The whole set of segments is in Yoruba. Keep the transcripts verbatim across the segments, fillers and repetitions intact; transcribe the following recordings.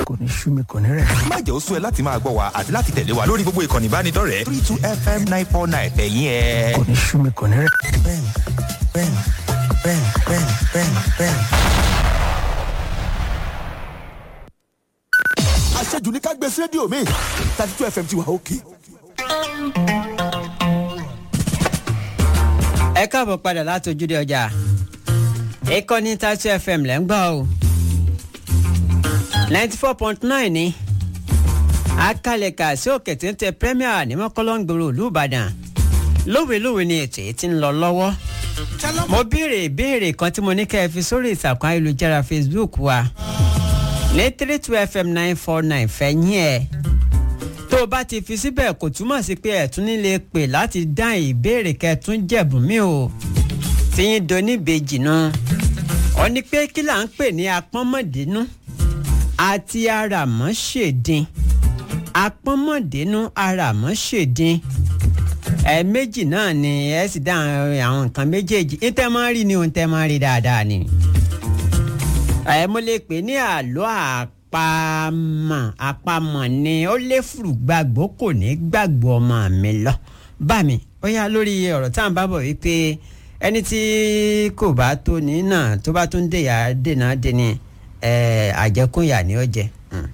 kò ní sú mi kò ní rẹ̀. má jẹ́ ó sú ẹ láti máa gbọ́ wa àti láti tẹ̀lé wa lórí gbogbo ìkànnì ìbánidọ́rẹ̀ẹ́ three two f m nine four nine ẹ̀yìn ẹ̀. kò ní sú mi kò ní rẹ̀. bẹ́ẹ̀ni bẹ́ẹ̀ni bẹ́ẹ̀ni bẹ́ẹ̀ni bẹ́ẹ̀ni bẹ́ẹ̀ni. àṣejù ní ká gbé sí rédíò mi thirty two f m ti wà òkè. ẹ káàbọ̀ padà láti ojúde ọjà ìkànnì thirty f m lẹ́ ń gbọ́ o ninety four point nine ni akalẹ̀ka sí òkè tí ń tẹ premier ní mọ́kànlọ́ngbòrò olùbàdàn lówelówe ni ètò yìí ti ń lọ lọ́wọ́ mo béèrè ìbéèrè kan tí mo ní kẹ́ ẹ fi sórí ìtàkùn ayélujára facebook wa ní three two f m nine four nine fẹ̀yìn ẹ̀ tó o bá ti fi síbẹ̀ kò túmọ̀ sí pé ẹ̀ tún nílé pè láti dá ìbéèrè kẹtún jẹ̀bùn mi o tí yín do níbejì náà ọ ní pé kí là ń pè ní apọ́nmọ̀dínú àti àràmọ́ṣèdín apọ́nmọ̀dínú àràmọ́ṣèdín ẹ méjì náà ni ẹ sì dá àwọn nǹkan méjèèjì ní tẹ́ máa rí ni òun tẹ́ máa rí dáadáa ni ẹ mo lè pè ní àlọ́ àpamọ̀ àpamọ̀ ni ó lé fùrù gbàgbọ́ kò ní gbàgbọ́ ọmọ mi lọ bá mi ó yá lórí ọ̀rọ̀ tá à ń bá bọ̀ wípé ẹni tí kò bá tó ní náà tó bá tún dèyà dènà dèní àjẹkúnyà ni ó jẹ.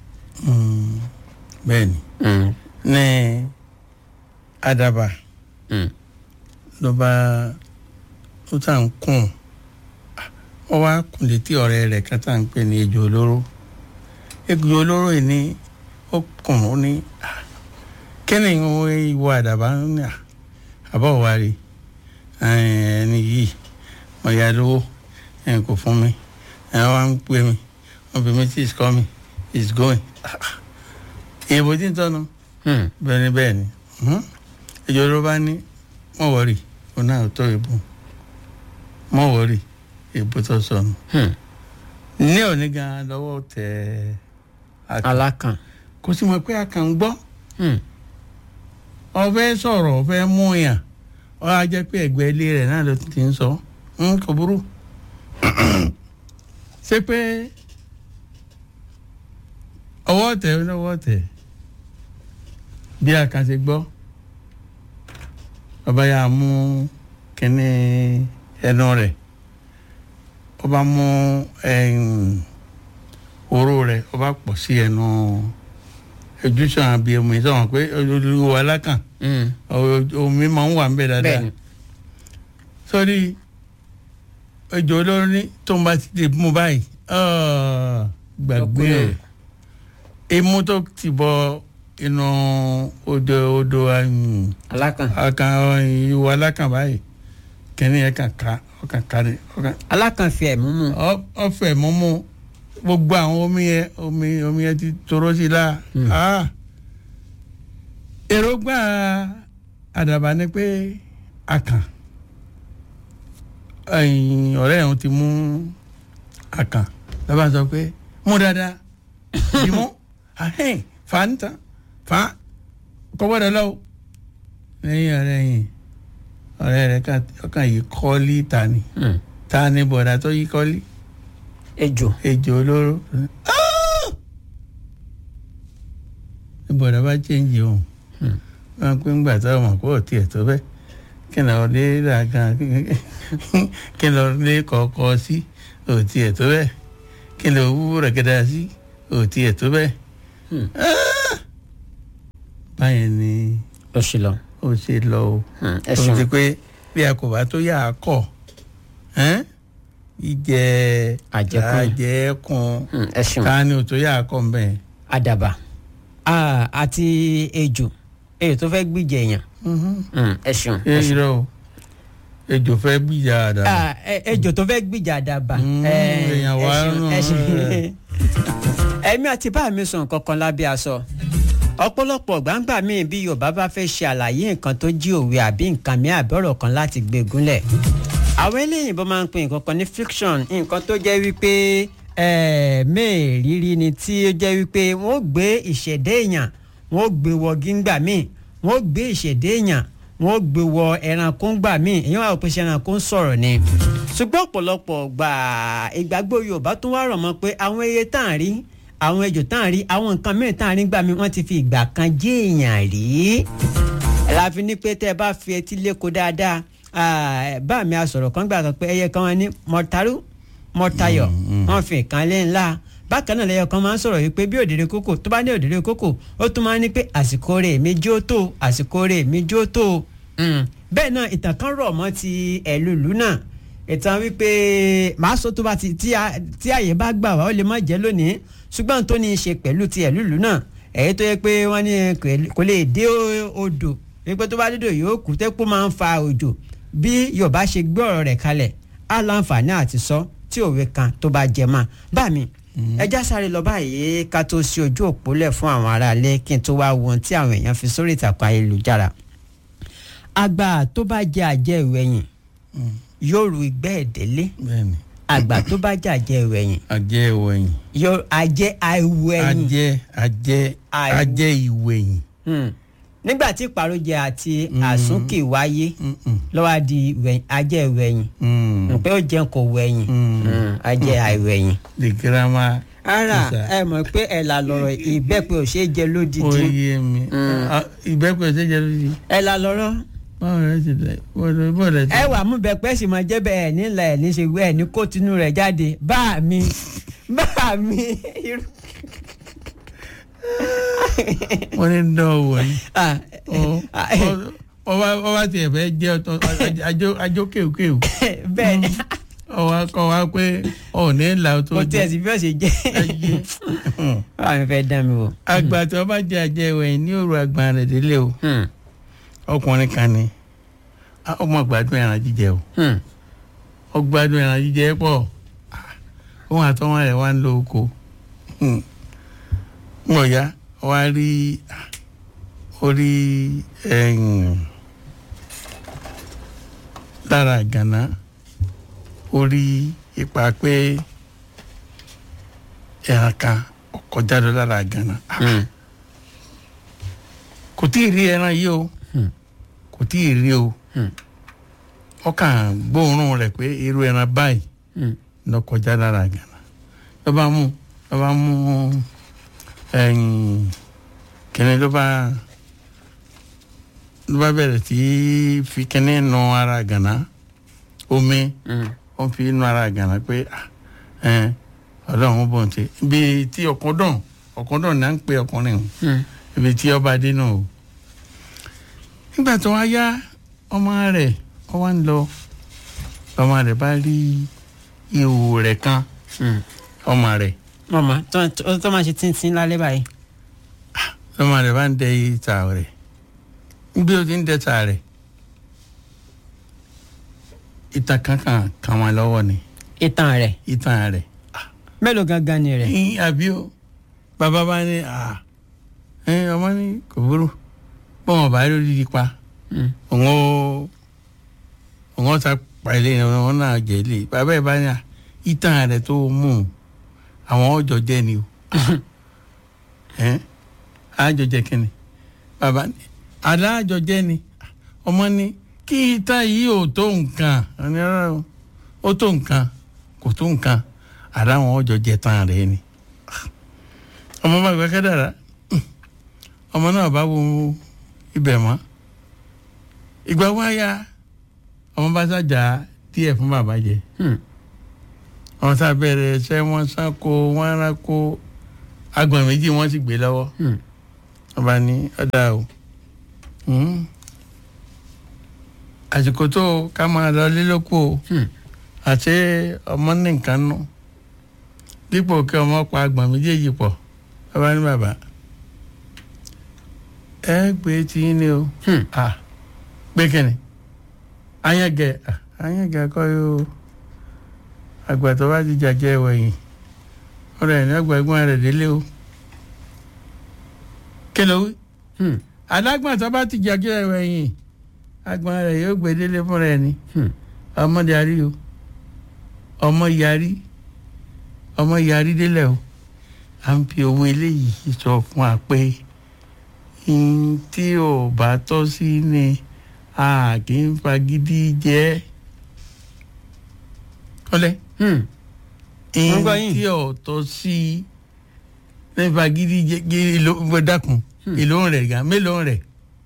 bẹ́ẹ̀ni ní àdàbà ló bá tó tà ń kùn ó wá kùn létí ọ̀rẹ́ rẹ̀ kan tá à ń pè ní ejò olóró ejò olóró yìí ní ó kùn ó ní kí ni ìwọ àdàbà ń ní àbọ̀ wá rí ẹni yìí mo yá lówó ẹ̀ kò fún mi ẹ̀ wá ń pè mí wọ́n fi mi tí is coming is going ìyẹ̀bù tí ń tọ́nu bẹ́ẹ̀ ni bẹ́ẹ̀ ni ejò olóró bá ní mọ̀ wọ́rì òun náà tó ìbò mọ̀ wọ́rì ìbò tó sọnù ní òní gan lọ́wọ́ tẹ alákàn kò sí mọ̀ pé akàn ń gbọ́ ọ̀fẹ́ sọ̀rọ̀ ọ̀fẹ́ mú yàn ọ á jẹ́ pé ẹ̀gbẹ́ ilé rẹ̀ náà ló ti ń sọ kò burú ṣé pé ọwọ́ tẹ̀ lọ́wọ́ tẹ̀ bí àkànṣe gbọ́ ọba yà mú kínní ẹnu rẹ̀ ọba mú oró rẹ̀ ọba pọ̀ sí ẹnu ojúṣàn àbí omi sọ̀rọ̀ pé olùwà alákàn omi máa ń wà ń bẹ̀ dáadáa sórí ejò olóró ní tó ń bá ti dé mú báyìí gbàgbé ẹ̀ imú tó ti bọ inú odò odò alákàn akan ìwọ alákàn báyìí kẹ́ni ẹ̀ kàn ká ọkàn kárí. alákàn fi ẹ̀ múmú. ọfẹ múmú gbogbo àwọn omi yẹn omi omi yẹn ti toró sí la. èròǹgbà àdàbà ni pé akàn ọ̀rẹ́ ẹ̀hún ti mú akàn lọ́ba sọ pé mú dáadáa ìmú fa níta fa kọ́bọ̀dọ̀ lọ́wọ́ lẹ́yìn ọ̀rẹ́ yìí ọ̀rẹ́ rẹ̀ ọkàn yìí kọ́lí ta ni ta ni bọ̀dà tó yí kọ́lí. ejò ejò olóró bọ̀dà bá chẹ́ǹjì òun wọn pé ńgbà tó ọmọ kó ọtí ẹ̀ tó bẹ́ẹ̀ kí n lọ lé ràgàn kí n lọ lé kọ̀ọ̀kọ̀ sí òtí ẹ̀ tó bẹ́ẹ̀ kí n lọ wúwo rẹ̀gẹ̀dà sí òtí ẹ̀ tó bẹ́ẹ̀. báyẹn ni ó ṣe lọ ó ṣe lọ o ó ti pé bí a kò bá tó yà á kọ̀ ìjẹ àjẹkùn ká ní o tó yà á kọ̀ mbẹ́. àdàbà àti ejò ejò tó fẹ́ gbìjẹ èèyàn ẹ ṣeun. irọ́ o ejò fẹ́ gbìjà àdàbà. ejò tó fẹ́ gbìjà àdàbà èèyàn wá rún ẹ̀mí àti bá mi sọ nǹkan kan lábẹ́ aṣọ ọ̀pọ̀lọpọ̀ gbàǹgbà míì bí Yorùbá bá fẹ́ ṣe àlàyé nǹkan tó jí òwe àbí nǹkan mi àbọ̀rọ̀ kan láti gbé gúnlẹ̀ àwọn eléyìí bó máa ń pè nǹkan kan ní fiction nǹkan tó jẹ́ wípé mẹ́ẹ̀ẹ́rírí ni tí ó jẹ́ wípé wọ́n gbé ìṣẹ̀dá èèyàn wọ́n gbé wọ gíngbà míì wọ́n gbé ìṣẹ̀dá èèyàn wọ́n gbé wọ ẹranko ńgbà míì èèyàn wà pé ṣe ẹranko ń sọ̀rọ̀ ni ṣùgbọ́n ọ̀pọ̀lọpọ̀ gbà ìgbàgbọ́ Yorùbá tún wá rọ̀ mọ́ pé àwọn eye tá à ń rí àwọn ejò tán rí àwọn nǹkan mìíràn tán rí gbà mí wọ́n ti fi ìgbà kan jẹ́ èèyàn rí. láfi ní pé tẹ́ ẹ bá fi etí léko dáadáa bá mi àsọ̀rọ̀ kan gbà kan pé ẹyẹ kan wọn ní mọ̀tàrú mọ̀tayọ̀ wọ́n fi nǹkan lé ńlá bákan náà lẹ́yọ̀ kan máa ń sọ̀rọ̀ yìí pé bí òdèrè kókò tó bá ní òdèrè kókò ó tún máa ń ní pé àsìkò rẹ̀ méjì ó tó àsìkò rẹ̀ méjì ó tó bẹ́ẹ̀ náà ìtàn kan rọ̀ mọ́ ti ẹ̀lúlú náà ìtàn wípé màá sọ tó bá ti tí àyè bá gbà wá ó lè má jẹ́ lónìí ṣùgbọ́n tó ní í ṣe pẹ̀lú ti ẹ̀lúlú náà èyí tó yẹ pé wọ́n ní kò lè dé odò wípé tó bá dédò yóò kú tẹ́pọ̀ máa ń fa òjò bí Yorùbá ṣe gbé ọ̀rọ̀ rẹ̀ kalẹ̀ á láǹfààní àti sọ tí òwe kan tó bá jẹ mọ́ bá mi ẹjá sáré lọ báyìí ká tó sí ojú òpó lẹ̀ fún àwọn aráalé kí n tó wá wo ohun tí àwọn èèyàn fi sórí ìtàkùn ayélujára àgbà tó bá jẹ àjẹ ìwẹ̀yìn yóò ru ìgbẹ́ ẹ̀dẹ́lé àgbà tó bá jẹ àjẹ ìwẹ̀yìn àjẹ ìwẹ̀yìn yóò àjẹ àìwẹ̀yìn àjẹ àjẹ àjẹ ìwẹ̀yìn. nígbà tí ìpàrọ̀jẹ àti àsúnkì wáyé lọ́wọ́ di àjẹ ìwẹ̀yìn pé ó jẹun kò wẹ̀yìn àjẹ àìwẹ̀yìn. the grammar. ara ẹ mọ̀ pé ẹ̀là lọ̀rọ̀ ìbẹ́pẹ ò ṣeé jẹ lódìdí. ó yé mi ìbẹ́pẹ ò ṣeé jẹ lódìdí. ẹ̀là lọ̀rọ̀. báwo rẹ ti dẹ bọ́ọ̀dẹ rẹ ti. ẹ wà mú bẹ́pẹ sì máa jẹ́ bẹ́ẹ̀ nílẹ̀ ẹ̀ ní ṣe wẹ́ ẹ̀ ní kó tinú rẹ̀ jáde bá mi bá mi. wọ́n ní dán owó yìí wọ́n bá tiẹ̀ fẹ́ jẹ́ ajó kéwkéw. bẹ́ẹ̀ ni. ọwọ́ kọ́ wa pé ọ̀ ní ìlà tó jẹ́. kò tiẹ̀ sí bí ó ṣe jẹ́. báwo ni fẹ́ dán mi wò. àgbà tí wọ́n bá jẹ àjẹ ìwẹ̀yìn ní òru àgbà rẹ̀ délé o ọkùnrin kan ni ọmọ gbádùn ẹran jíjẹ o ó gbádùn ẹran jíjẹ pọ̀ òun àtọwọn rẹ̀ wá ń lo oko mọ̀ ya wá rí orí lára gànà orí ipa pé ẹran kan kọjá lọ lára gànà kò tí ì rí ẹran yìí o kò tí ì rí o ọkàn gbóòórùn rẹ̀ pé irú ẹran báyìí lọ kọjá lára gànà ló bá mú ló bá mú kìnìún ló bá ló bá bẹ̀rẹ̀ tí fi kìnìún nù ara gànà omi ó fi nù ara gànà pé ọlọ́run bọ̀ ń tẹ ibi tí ọ̀kọ́dọ̀n ọ̀kọ́dọ̀n náà ń pè ọkùnrin o ibi tí ọba dé náà o nígbà tó wá yá ọmọ rẹ̀ ó wá ń lọ ọmọ rẹ̀ bá rí ihò rẹ̀ kan ọmọ rẹ̀. mọ̀mọ́ tó máa ṣe tíntín lálẹ́ báyìí. ọmọ rẹ̀ bá ń dẹ ìta rẹ̀ bí o ti ń dẹ ìta rẹ̀ ìtàn kankan kan wọn lọ́wọ́ ni. ìtàn rẹ̀. ìtàn rẹ̀. mélòó gangan ni rẹ̀. àbí o bàbá bá ní ọmọ ní kò burú bọ́n ọba ló di pa òun ó òun ó ta pàlẹ òun náà jẹ̀lé bàbá ẹ̀ bá ní ìtàn rẹ̀ tó mú àwọn ọjọ́ jẹ́ ni o àjọ jẹ́ kí ni bàbá ní adájọ́ jẹ́ ni ọmọ ní kí ìtàn yìí ò tó nǹkan ó tó nǹkan kò tó nǹkan àdáwọn ọjọ́ jẹ́ tán rẹ̀ ni ọmọ bá gbẹ kẹ́dàrá ọmọ náà bá wo ibẹ̀ mọ́ ìgbà wáyà ọmọ bá sájà díẹ̀ fún bàbá jẹ wọn sá bẹ̀rẹ̀ ẹsẹ̀ wọn sáko wọn rákò agbọ̀n méjì wọn sì gbé lọ́wọ́ ọba ní ọ̀dà o àsìkò tó ká máa lọ lílọ́kù o àti ọmọ ní nǹkan nù dípò kí ọmọ pa agbọ̀n méjèèjì pọ̀ ọba ní bàbá ẹ gbé tí ní o gbé kẹ́ni ayángẹ ayángẹ kọ́ yóò àgbà tó bá ti jàjẹ́ wẹ̀yìn ọ̀rọ̀ ẹ̀ ní ọgbà ẹ̀gbọ́n rẹ̀ délé o kí ló wí adágbọ̀n tó bá ti jàjẹ́ wẹ̀yìn agbọ̀n rẹ̀ yóò gbé délé fúnra ẹ̀ ní ọmọ yarí o ọmọ yarí ọmọ yarí délẹ̀ o à ń fi ohun eléyìí sọ fún wa pé tí ò bá tọ́ sí ni a kì í fagídí jẹ́ ọlẹ́ tí ò tọ́ sí nípa gidi gidi ló dákun èlò rẹ̀ gan mélòó rẹ̀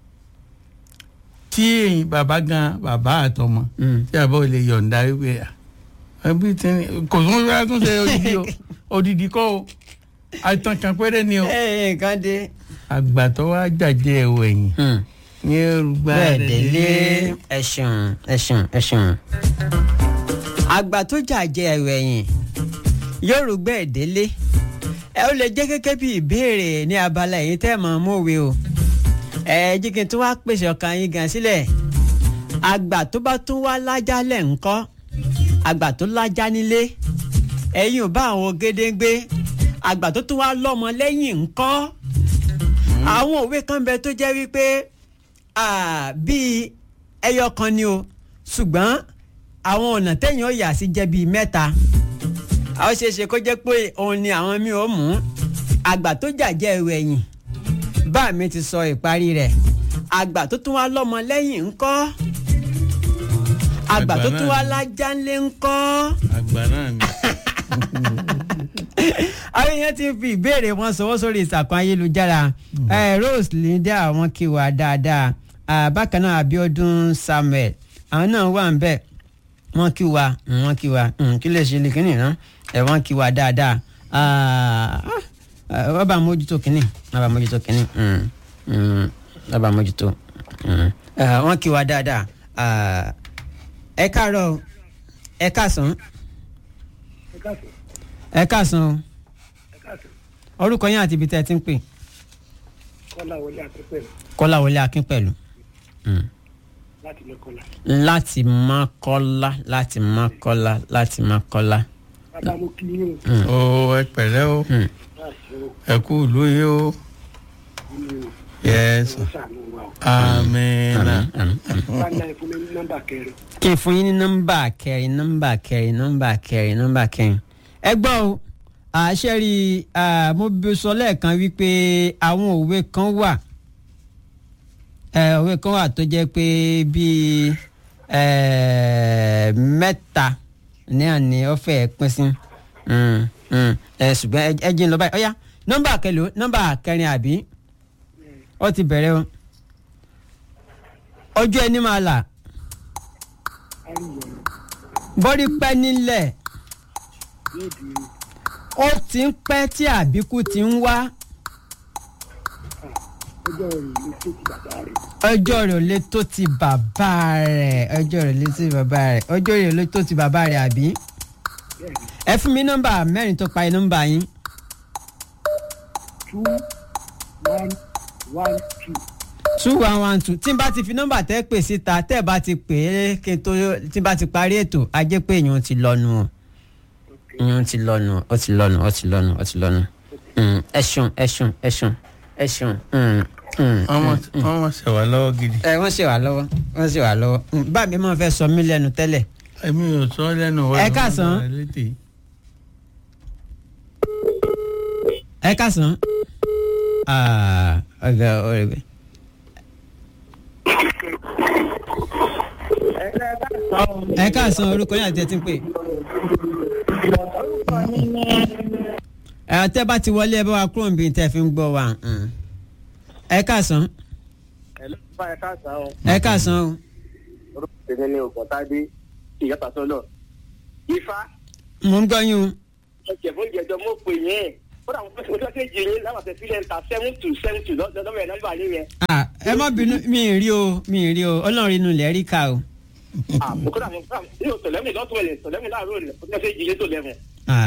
tí bàbá gan bàbá àtọmọ tí àbá ò lè yọ̀ǹda wípé ẹbí tí kò tún wá tún ṣe odidi o odidi kọ́ o àìtàn kan péré ni o. ẹ ẹ nǹkan dé. àgbà tó wá jàjẹ́ ẹ̀wọ̀ ẹ̀yìn ní erùgbà bẹ́ẹ̀ délé ẹ̀sùn ẹ̀sùn ẹ̀sùn. àgbà tó jàjẹ́ ẹ̀wọ̀ ẹ̀yìn yorùbá ẹ̀ délé ẹ ó lè jẹ́ gẹ́gẹ́ bí ìbéèrè ní abala èyí tẹ́ mọ̀ mọ́wé o ẹ jí kí n tún wá pèsè ọkàn yín gan sílẹ̀ àgbà tó bá tún wá lájà lẹ̀ ńkọ́ àgbà tó lájà nílé ẹ̀yin ò bá àwọn gédéǹgbé àgbà tó tún wá lọ́mọ lẹ́yìn ńkọ́ àwọn òwe kan bẹ tó jẹ́ wípé bíi ẹyọ kan ni o ṣùgbọ́n àwọn ọ̀nà tẹ̀yìn ó yà sí jẹ́ bíi mẹ́ta àwọn ṣeéṣe kó jẹ́ pé òun ni àwọn mi ò mú àgbà tó jàjẹ́ ẹ̀wẹ̀ ẹ̀yìn bá mi ti sọ ìparí rẹ̀ àgbà tó tún wá lọ́mọ lẹ́yìn ńkọ́ àgbà tó tún wá lájà ńlé ńkọ́. àgbà náà ni. àwọn èèyàn ti fi ìbéèrè wọn sọwọ́ sórí ìsàkùn ayélujára Rose Linda wọn kí wa dáadáa bákan náà Abiodun Samuel àwọn náà wà ń bẹ̀ wọ́n kí wa wọ́n kí wa kí lè ṣe lè náà ẹ̀ wọ́n kí wa dáadáa wọ́n bá mójútó kínní wọ́n bá mójútó kínní wọ́n bá mójútó wọ́n kí wa dáadáa ẹ káàárọ̀ ẹ káàsán ẹ káàsán orúkọ yín àti ibi tẹ́ ẹ ti ń pè. Kọ́láwọlé Akínpẹ̀lú. Kọ́láwọlé Akínpẹ̀lú. láti Mọ́kọ́lá. láti Mọ́kọ́lá láti Mọ́kọ́lá láti Mọ́kọ́lá. bàbá mo kí yín o. o ẹ pẹ̀lẹ́ o ẹ kú ìlú yìí o. yes amina. kí n fún yín ní nọ́mbà kẹrin nọ́mbà kẹrin nọ́mbà kẹrin nọ́mbà kẹrin ẹ gbọ́ o àṣẹ rí mo bí sọ lẹ́ẹ̀kan wípé àwọn òwe kan wà òwe kan wà tó jẹ́ pé bíi mẹ́ta ní àní ọ̀fẹ́ pín sí ṣùgbọ́n ẹ jí ń lọ báyìí ọ̀yá nọ́mbà kẹlò nọ́mbà kẹrin àbí ó ti bẹ̀rẹ̀ o ọjọ́ ẹni máa là bọ́rí pẹ́ nílẹ̀ ó ti ń pẹ́ tí àbíkú ti ń wá. ọjọ́ rẹ̀ ò lè tó ti bàbá rẹ̀ ọjọ́ rẹ̀ ò lè tó ti bàbá rẹ̀ ọjọ́ rẹ̀ ò lè tó ti bàbá rẹ̀ àbí. ẹ fún mi nọ́mbà mẹ́rin tó parí nọ́mbà yín. two one one two. two one one two tí n bá ti fi nọ́mbà tẹ́ pè síta tẹ́ ẹ bá ti pè é kí n tó tí n bá ti parí ètò a jẹ́ pé èèyàn ti lọ́nu o èèyàn ti lọ́nu ó ti lọ́nu ó ti lọ́nu ó ti lọ́nu ẹ ṣeun ẹ ṣeun ẹ ṣeun ẹ ṣeun. wọ́n ṣe wà lọ́wọ́ gidi. ẹ wọ́n ṣe wà lọ́wọ́ wọ́n ṣe wà lọ́wọ́ bá mi máa fẹ́ sọ mí lẹ́nu tẹ́lẹ̀. èmi ò sọ lẹ́nu wọ́n. ẹ káàsán. ẹ káàsán. ọ̀gá ọ̀rẹ́gbẹ́. ẹ káàsán orúkọ yín àti ẹ ti ń pè. ẹ tẹ́ bá ti wọlé ẹ bá wa kúrò níbi tẹ́ fi ń gbọ́ wa. ẹ káàsán. ẹ káàsán o. ẹ káàsán o. orúkọ tèmi ni ògùntàdé ìyàtọ̀ sọ́nà. ifá. mo ń gbọ́ yín o. ọ̀jẹ̀ fún ìjẹ̀jọ́ mo pè yín kódà mo fẹ́ mo fẹ́ jẹ yín láwọn àtẹ̀sílẹ̀ ń ta seven two seven two lọ́dọ̀ ẹ̀ nọ́mbà yín yẹn. ẹ má bínú mi ì rí o mi ì rí o ọlọ́run inú ilẹ̀ rí ká o. kódà mo fẹ́ mi ò tọ̀lẹ́mì lọ́tún ẹ̀ tọ̀lẹ́mì láàárọ̀ rẹ̀ mo fẹ́ jẹ yín tó lẹ́mù.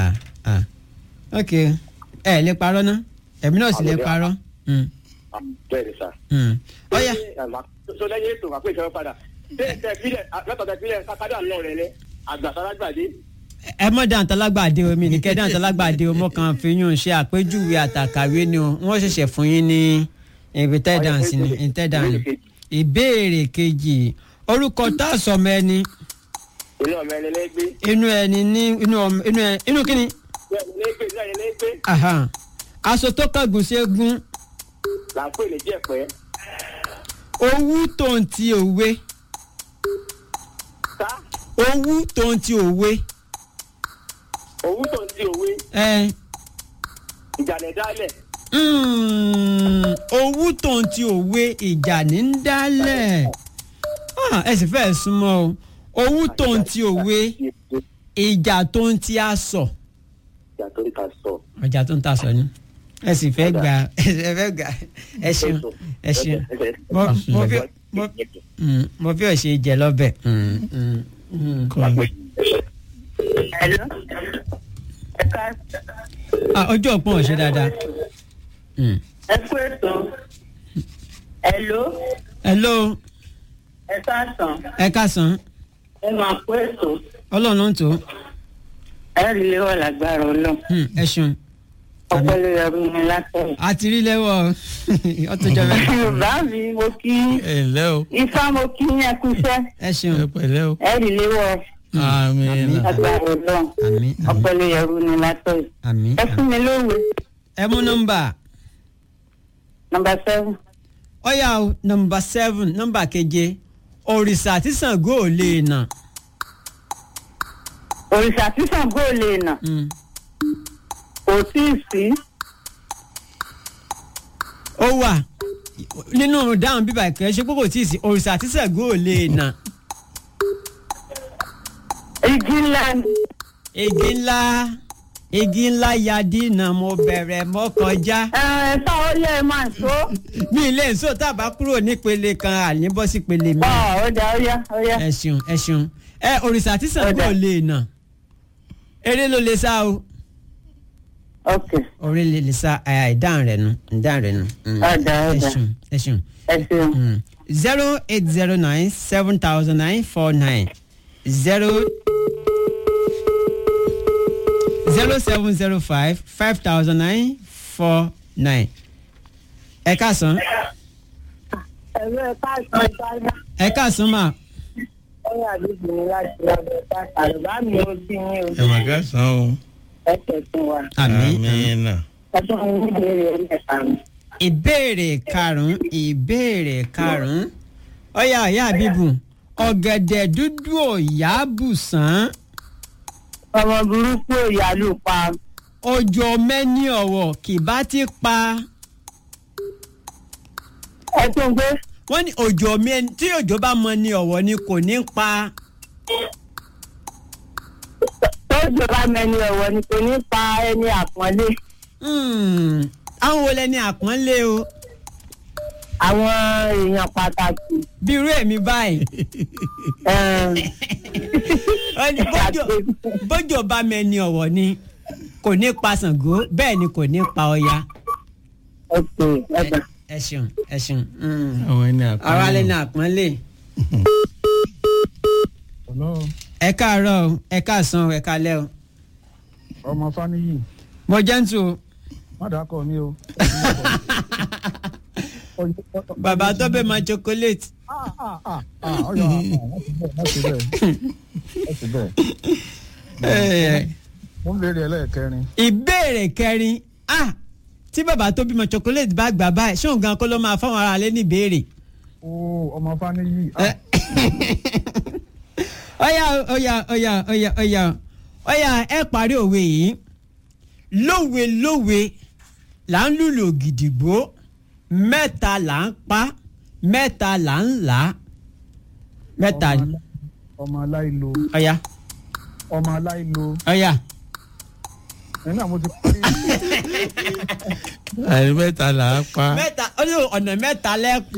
ok ẹ lè parọ́ ná ẹ̀mí náà sì lè parọ́. bẹ́ẹ̀ ni sá. ọ̀ya. so lẹ́yìn ètò àpò ìṣẹ́wọ́ padà tẹ̀fílẹ̀ lọ́tọ̀tẹ̀fílẹ̀ kákádà náà rẹ̀ lẹ́ àgbàsárágbàdé. ẹ mọ̀ dáńtọ́lágbàdé omi nìkẹ́ dáńtọ́lágbàdé ọmọ kan fi yún un ṣe àpéjúwe àtàkàwé ni o wọ́n ṣẹ̀ṣẹ̀ fún yín ní ìbítẹ́dànsì ní ìtẹ́dànsì. ìbéèrè kejì orúkọ tá a sọ mọ ẹni. inú ọmọ ẹni lẹ́gbẹ́. inú ẹni ní inú ọmọ inú ẹ inú kíni. lẹ́gbẹ́ inú ẹni lẹ́gbẹ́. aṣọ tó kángun ṣẹ́gun. là ń pè ní jẹ̀pẹ́. owú tó ń ti òwe. sá. owú tó ń ti òwe. owú tó ń ti òwe. ẹ. ìgbà ìjà lẹ̀ dálẹ̀. Mm, owú tó ń ti òwe ìjà ní ń dálẹ̀. Ah, ẹ sì fẹ́ súnmọ́ o owú tó ń ti òwe ìjà tó ń ti aṣọ. ìjà tó ń ta sọ. ọjà tó ń ta aṣọ ni ẹ sì fẹ́ gbà ẹ fẹ́ gbà ẹ ṣeun ẹ ṣeun mo mo fi mo mm, mo fi ọ̀ṣẹ́ jẹ lọ́bẹ̀. Mm, mm, mm. Hello. Ẹ̀ka. Ah, ojú ọ̀pọ̀ ọ̀ṣẹ́ dáadáa. Mm. Ẹ kú ètò. Hello. Hello. Ẹ káàsán. Ẹ káàsán. Ẹ máa kú ètò. Ọlọ́run ló ń tó. Ẹ rí léwọ̀ lágbára ọlọ́run. Hmm, ẹ ṣeun. Ọpọlọ ẹrú mi látọ̀yìn. A ti rí lẹ́wọ̀ ọtúnjọ mẹ́ta. Yorùbá mi mo kí. ẹ ǹlẹ́ o. Ifá mo kí yẹn kúṣẹ́. Ẹ ṣeun. ẹ pẹ̀lẹ́ o. Ẹ rí léwọ̀ àmín. lágbára ọlọ́run. Àmín. Ọpọlọ ẹrú mi látọ̀yìn. Àmín. Ẹ fún mi lówe. Ẹ mú nọ́mbà. Nọmba seven. Ọ̀yà o nọ́mbà seven nọ́mbà keje òrìṣà tí Ṣàngó ò lè nà. Òrìṣà tí Ṣàngó ò lè nà. Hmm. Kò tí ì sí. Ó wà nínú dáhùn bíbá ìkẹ́ ṣe pé kò tí ì sí òrìṣà tí Ṣàngó ò lè nà. Igi ńlá ni. Igi ńlá igi ńlá yadínà mo bẹ̀rẹ̀ mọ́ kọjá. Ẹ ẹ sọ ó yẹ ẹ máa tó. Mi ilé ìṣó tàbá kúrò nípele kan àníbọ́ sí pele mi. Ọ̀ ó dá ó yá ó yá. Ẹ ṣeun ẹ ṣeun ẹ òrìṣà tí Ṣàngó ò lè nà eré ló lè sá o. Ok. Orí lè lè sá ìdáhùn rẹ̀ nu ìdáhùn rẹ̀ nu. Ọ̀dà Ẹ ọ̀dà. ṣeun ẹ ṣeun. Ẹ ṣeun. zero eight zero nine seven thousand nine four nine zero zero seven zero five five thousand nine four nine. Ẹ káàsán. Ẹ̀rọ ẹ̀ka ìtàn ìtajà. Ẹ káàsán mà. Ẹ̀yà àdúgbò mi láti ọ̀dọ̀ ẹ̀ka àrùbá mi ò sí ní ẹ ojú mà ká san o. ẹ̀kẹ́ fún wa. Àmín. àmín náà. Ẹ̀tọ́ mi ní ìbéèrè orí ẹ̀ka mi. Ìbéèrè karùn-ún ìbéèrè karùn-ún ọ̀yà ọ̀yà bíbù ọ̀gẹ̀dẹ̀ dúdú òyà bùsàn Ọmọ burúkú ìyálù pa. òjò mẹ́ni ọ̀wọ̀ kì bá ti pa. Ẹ tún gbé. Wọ́n ní òjò mẹ́ni tí òjò bá mọ ní ọ̀wọ̀ ni kò ní pa. Tó jọba mẹ́ni ọ̀wọ̀ ni kò ní pa ẹni àpọ́nlé. Hmm, àwọn wo lẹni àpọ́nlé o Àwọn èèyàn pàtàkì. bí irú èmi báyìí. ẹm, Wọ́n ní bójò bójò bá mẹ́ni ọ̀wọ̀ ni kò ní pa Ṣàngó bẹ́ẹ̀ ni kò ní pa Ọya. Ok, ẹ̀dá. Ẹ ṣeun ẹ ṣeun. Hmm. àwọn ẹni àpá. Ara lẹni àpọ́nlé. Ẹ káàárọ̀ o, ẹ káàsán o, ẹ káalẹ́ o. ọmọ Fáníyì Mo jẹ́ǹtù o. má dàkọ mi o. Bàbá tó bẹ́ẹ̀ máa chocolate. ọyọ má ṣe bẹ́ẹ̀ má ṣe bẹ́ẹ̀. mo ń béèrè ẹlẹ́ẹ̀kẹrin. Ìbéèrè kẹrin ah tí bàbá tó bímọ chocolate bá gbà báyìí ṣé òun gan kó ló máa fáwọn ará lé ní ìbéèrè. o ọmọ Fáníyì. Ọ̀yá ọ̀yá ọ̀yá ọ̀yá ọ̀yá ọ̀yá ẹ parí òwe yìí lówe lówe là ń lùlù ògìdìgbò mẹ́ta là ń pa mẹ́ta là ń là mẹ́ta ni. ọmọ aláìlo. Ọ̀yá ọmọ aláìlo. ọ̀yá. ẹ̀ náà mo ti parí. àyè mẹ́ta là á pa. Mẹ́ta ó ní ọ̀nà mẹ́ta lẹ́pọ̀.